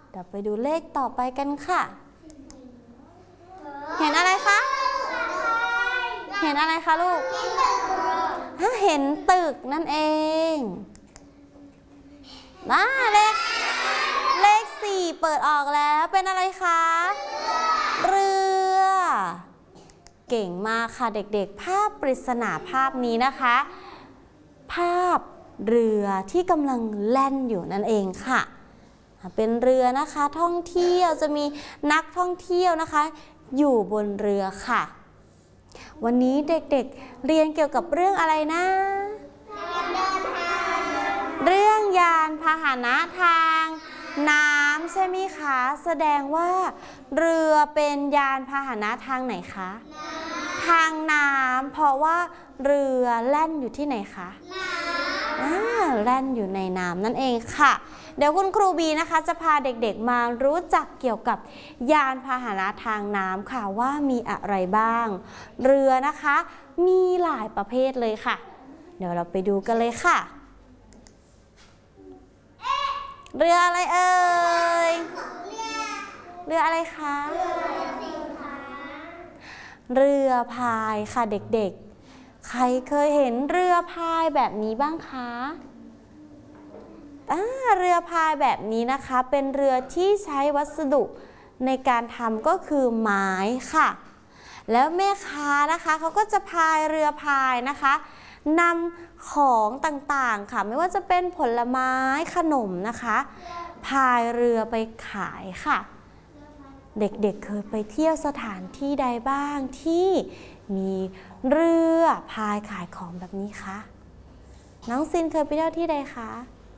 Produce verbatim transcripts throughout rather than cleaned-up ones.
เดี๋ยวไปดูเลขต่อไปกันค่ะเห็นอะไรคะเห็นอะไรคะลูกเห็นตึกนั่นเองมาเลขเลขสี่เปิดออกแล้วเป็นอะไรคะเรือเก่งมากค่ะเด็กๆภาพปริศนาภาพนี้นะคะภาพเรือที่กำลังแล่นอยู่นั่นเองค่ะเป็นเรือนะคะท่องเที่ยวจะมีนักท่องเที่ยวนะคะอยู่บนเรือค่ะวันนี้เด็กๆเรียนเกี่ยวกับเรื่องอะไรนะเรื่องยานพาหนะทางน้ำใช่ไหมคะแสดงว่าเรือเป็นยานพาหนะทางไหนคะทางน้ำเพราะว่าเรือแล่นอยู่ที่ไหนคะอ่าแล่นอยู่ในน้ำนั่นเองค่ะเดี๋ยวคุณครูบีนะคะจะพาเด็กๆมารู้จักเกี่ยวกับยานพาหนะทางน้ำค่ะว่ามีอะไรบ้างเรือนะคะมีหลายประเภทเลยค่ะเดี๋ยวเราไปดูกันเลยค่ะเรืออะไรเอ่ยเรืออะไรคะเรือพายค่ะเด็กๆใครเคยเห็นเรือพายแบบนี้บ้างคะอ่าเรือพายแบบนี้นะคะเป็นเรือที่ใช้วัสดุในการทำก็คือไม้ค่ะแล้วแม่ค้านะคะเขาก็จะพายเรือพายนะคะนำของต่างๆค่ะไม่ว่าจะเป็นผลไม้ขนมนะคะพายเรือไปขายค่ะเด็กๆ เ, เคยไปเที่ยวสถานที่ใดบ้างที่มีเรือพายขายของแบบนี้คะน้องซินเคยไปเที่ยวที่ใดคะ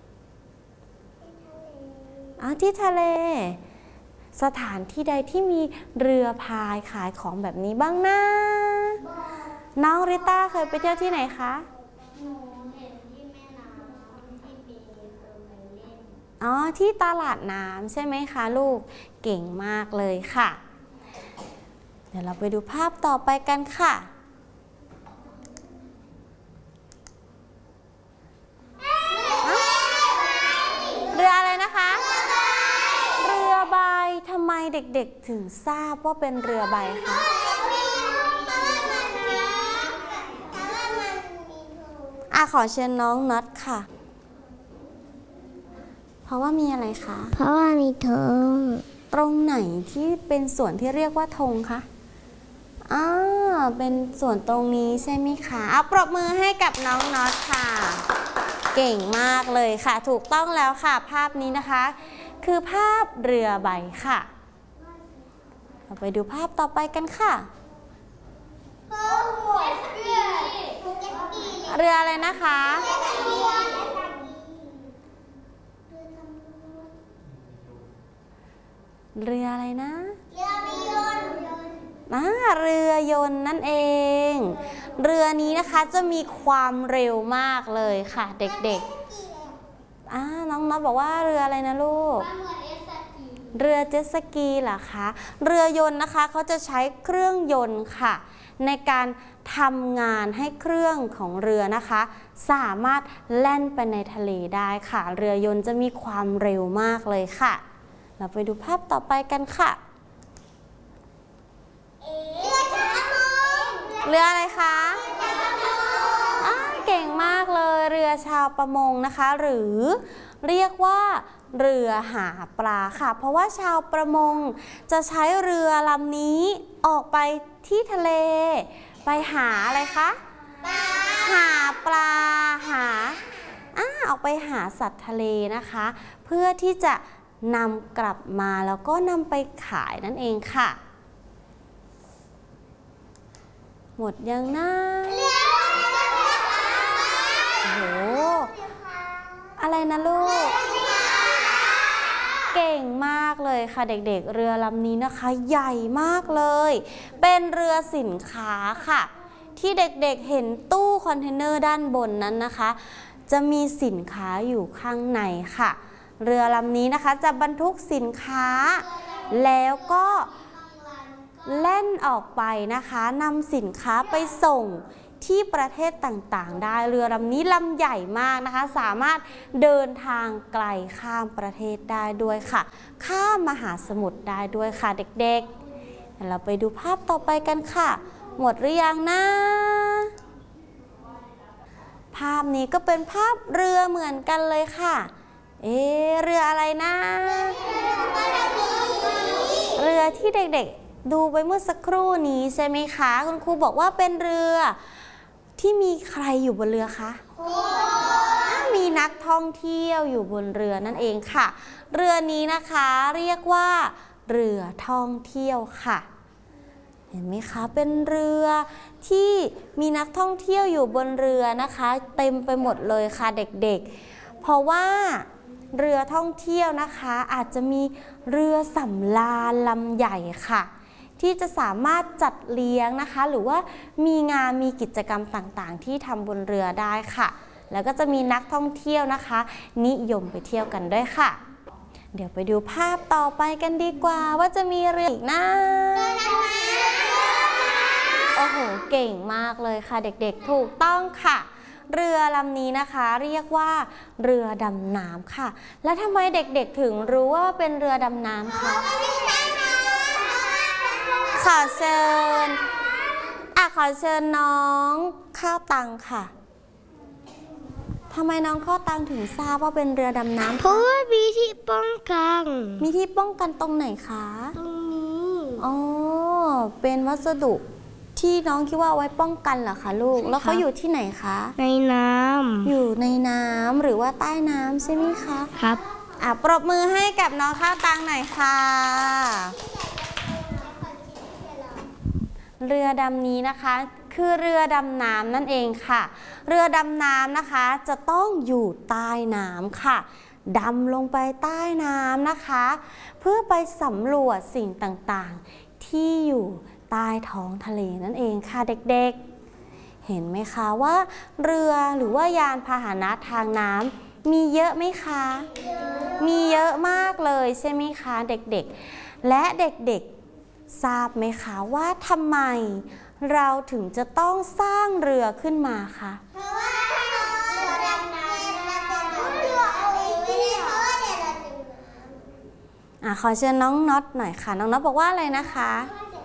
อ๋อที่ทะเลสถานที่ใดที่มีเรือพายขายของแบบนี้บ้างนะน้องริต้าเคยไปเที่ยวที่ไหนคะหนูเห็นที่แม่น้ำที่ปีเคยไปเล่นอ๋อที่ตลาดน้ำใช่ไหมคะลูกเก่งมากเลยค่ะเดี๋ยวเราไปดูภาพต่อไปกันค่ะเรืออะไรนะคะเรือใบทำไมเด็กๆถึงทราบว่าเป็นเรือใบคะอ่ะขอเชิญน้องน็อตค่ะเพราะว่ามีอะไรคะเพราะว่ามีธงตรงไหนที่เป็นส่วนที่เรียกว่าธงคะอ่าเป็นส่วนตรงนี้ใช่ไหมคะเอาปรบมือให้กับน้องน็อตค่ะเก่งมากเลยค่ะถูกต้องแล้วค่ะภาพนี้นะคะคือภาพเรือใบค่ะเราไปดูภาพต่อไปกันค่ะเรืออะไรนะคะเรืออะไรนะเรือยนต์อ่าเรือยนต์นั่นเองเรือนี้นะคะจะมีความเร็วมากเลยค่ะเด็กๆอ่าน้องน็อตบอกว่าเรืออะไรนะลูกเรือเจ็ตสกีเหรอคะเรือยนต์นะคะเขาจะใช้เครื่องยนต์ค่ะในการทำงานให้เครื่องของเรือนะคะสามารถแล่นไปในทะเลได้ค่ะเรือยนต์จะมีความเร็วมากเลยค่ะเราไปดูภาพต่อไปกันค่ะเรืออะไรคะเก่งมากเลยเรือชาวประมงนะคะหรือเรียกว่าเรือหาปลาค่ะเพราะว่าชาวประมงจะใช้เรือลำนี้ออกไปที่ทะเลไปหาอะไรคะหาปลาหาอ่าออกไปหาสัตว์ทะเลนะคะเพื่อที่จะนำกลับมาแล้วก็นำไปขายนั่นเองค่ะหมดยังนะโอ้โหอะไรนะลูกเก่งมากเลยค่ะเด็กๆเรือลำนี้นะคะใหญ่มากเลยเป็นเรือสินค้าค่ะที่เด็กๆเห็นตู้คอนเทนเนอร์ด้านบนนั้นนะคะจะมีสินค้าอยู่ข้างในค่ะเรือลำนี้นะคะจะบรรทุกสินค้าแล้วก็แล่นออกไปนะคะนำสินค้าไปส่งที่ประเทศต่างๆได้เรือลำนี้ลำใหญ่มากนะคะสามารถเดินทางไกลข้ามประเทศได้ด้วยค่ะข้ามมหาสมุทรได้ด้วยค่ะเด็กๆเราไปดูภาพต่อไปกันค่ะหมดหรือยังนะภาพนี้ก็เป็นภาพเรือเหมือนกันเลยค่ะเอ๊ะเรืออะไรนะเรือที่เด็กๆดูไปเมื่อสักครู่นี้ใช่ไหมคะคุณครูบอกว่าเป็นเรือที่มีใครอยู่บนเรือคะมีนักท่องเที่ยวอยู่บนเรือนั่นเองค่ะเรือนี้นะคะเรียกว่าเรือท่องเที่ยวค่ะเห็นไหมคะเป็นเรือที่มีนักท่องเที่ยวอยู่บนเรือนะคะเต็มไปหมดเลยค่ะเด็กๆเพราะว่าเรือท่องเที่ยวนะคะอาจจะมีเรือสำราญลำใหญ่ค่ะที่จะสามารถจัดเลี้ยงนะคะหรือว่ามีงานมีกิจกรรมต่างๆที่ทำบนเรือได้ค่ะแล้วก็จะมีนักท่องเที่ยวนะคะนิยมไปเที่ยวกันด้วยค่ะเดี๋ยวไปดูภาพต่อไปกันดีกว่าว่าจะมีเรืออีกนะโอ้โหเก่งมากเลยค่ะเด็กๆถูกต้องค่ะเรือลำนี้นะคะเรียกว่าเรือดำน้ำค่ะแล้วทำไมเด็กๆถึงรู้ว่าเป็นเรือดำน้ำคะขอเชิญอ่ะขอเชิญน้องข้าวตังค่ะทำไมน้องข้าวตังถึงทราบว่าเป็นเรือดำน้ำเพราะว่ามีที่ป้องกันมีที่ป้องกันตรงไหนคะตรงนี้อ๋อเป็นวัสดุที่น้องคิดว่าเอาไว้ป้องกันเหรอคะลูกแล้วเขาอยู่ที่ไหนคะในน้ำอยู่ในน้ำหรือว่าใต้น้ำใช่ไหมคะครับอ่ะปรบมือให้กับน้องข้าวตังหน่อยค่ะเรือดำนี้นะคะคือเรือดำน้ำนั่นเองค่ะเรือดำน้ำนะคะจะต้องอยู่ใต้น้ำค่ะดำลงไปใต้น้ำนะคะเพื่อไปสำรวจสิ่งต่างๆที่อยู่ใต้ท้องทะเลนั่นเองค่ะเด็กๆเห็นไหมคะว่าเรือหรือว่ายานพาหนะทางน้ำมีเยอะไหมคะมีเยอะมากเลยใช่ไหมคะเด็กๆและเด็กๆทราบไหมคะว่าทำไมเราถึงจะต้องสร้างเรือขึ้นมาคะเพราะว่าเรือดำน้ำเรือเอาเองไม่ได้เพราะว่าเรือดำน้ำอ่ะขอเชิญน้องน็อตหน่อยค่ะน้องน็อตบอกว่าอะไรนะคะ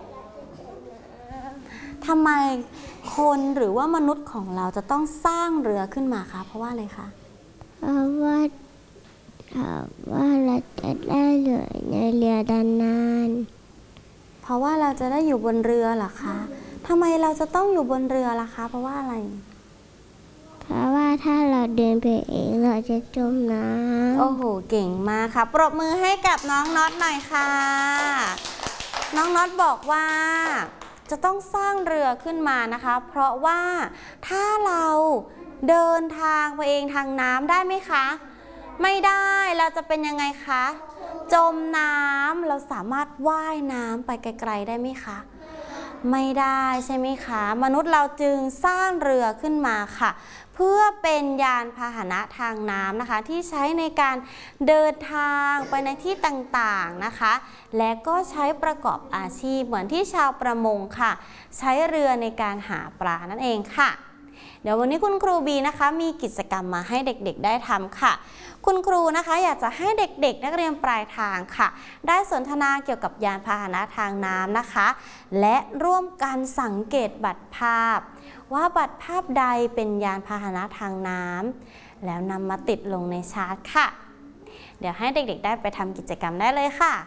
ทำไมคนหรือว่ามนุษย์ของเราจะต้องสร้างเรือขึ้นมาคะเพราะว่าอะไรคะเพราะว่าว่าเราจะได้อยู่ในเรือดำน้ำเพราะว่าเราจะได้อยู่บนเรือเหรอคะทำไมเราจะต้องอยู่บนเรือล่ะคะเพราะว่าอะไรเพราะว่าถ้าเราเดินไปเองเราจะจมน้ำโอ้โหเก่งมากค่ะปรบมือให้กับน้องน็อตหน่อยค่ะน้องน็อตบอกว่าจะต้องสร้างเรือขึ้นมานะคะเพราะว่าถ้าเราเดินทางไปเองทางน้ำได้ไหมคะไม่ได้เราจะเป็นยังไงคะจมน้ำเราสามารถว่ายน้ำไปไกลๆได้ไหมคะไม่ได้ใช่ไหมคะมนุษย์เราจึงสร้างเรือขึ้นมาค่ะเพื่อเป็นยานพาหนะทางน้ำนะคะที่ใช้ในการเดินทางไปในที่ต่างๆนะคะและก็ใช้ประกอบอาชีพเหมือนที่ชาวประมงค่ะใช้เรือในการหาปลานั่นเองค่ะเดี๋ยววันนี้คุณครูบีนะคะมีกิจกรรมมาให้เด็กๆได้ทำค่ะคุณครูนะคะอยากจะให้เด็กๆนักเรียนปลายทางค่ะได้สนทนาเกี่ยวกับยานพาหนะทางน้ำนะคะและร่วมกันสังเกตบัตรภาพว่าบัตรภาพใดเป็นยานพาหนะทางน้ำแล้วนำมาติดลงในชาร์ตค่ะเดี๋ยวให้เด็กๆได้ไปทำกิจกรรมได้เลยค่ะ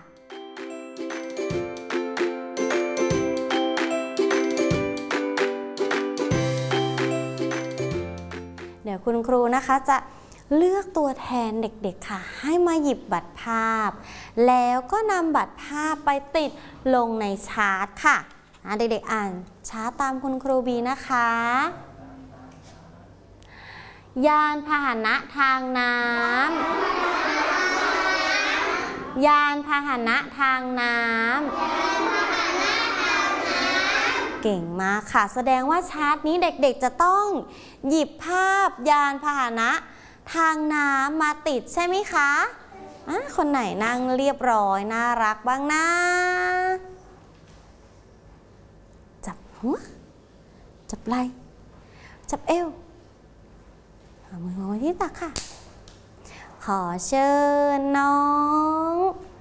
เดี๋ยวคุณครูนะคะจะเลือกตัวแทนเด็กๆค่ะให้มาหยิบบัตรภาพแล้วก็นำบัตรภาพไปติดลงในชาร์ตค่ะเด็กๆอ่านชาร์ตตามคุณครูบีนะคะยานพาหนะทางน้ำยานพาหนะทางน้ำเก่งมากค่ะแสดงว่าชาร์ตนี้เด็กๆจะต้องหยิบภาพยานพาหนะทางน้ำมาติดใช่ไหมคะอ่ะคนไหนนั่งเรียบร้อยน่ารักบ้างนะจับหัวจับไหล่จับเอวเอามือวางไว้ที่ตักค่ะขอเชิญน้อง